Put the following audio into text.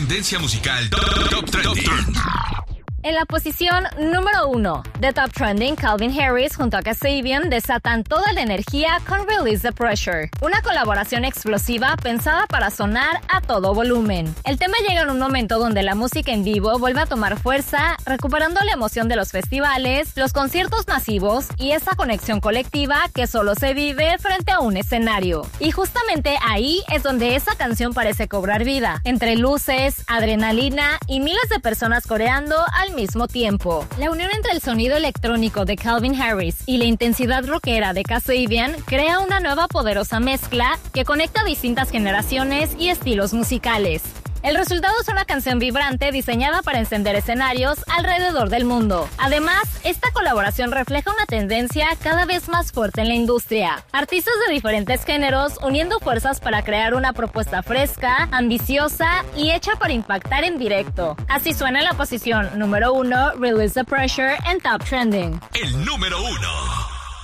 Tendencia musical Top Trending. En la posición número 1 de Top Trending, Calvin Harris junto a Kasabian desatan toda la energía con Release the Pressure, una colaboración explosiva pensada para sonar a todo volumen. El tema llega en un momento donde la música en vivo vuelve a tomar fuerza, recuperando la emoción de los festivales, los conciertos masivos y esa conexión colectiva que solo se vive frente a un escenario. Y justamente ahí es donde esa canción parece cobrar vida, entre luces, adrenalina y miles de personas coreando al mismo tiempo. La unión entre el sonido electrónico de Calvin Harris y la intensidad rockera de Kasabian crea una nueva poderosa mezcla que conecta distintas generaciones y estilos musicales. El resultado es una canción vibrante diseñada para encender escenarios alrededor del mundo. Además, esta colaboración refleja una tendencia cada vez más fuerte en la industria. Artistas de diferentes géneros uniendo fuerzas para crear una propuesta fresca, ambiciosa y hecha para impactar en directo. Así suena en la posición número 1, Release the Pressure en Top Trending. El número 1.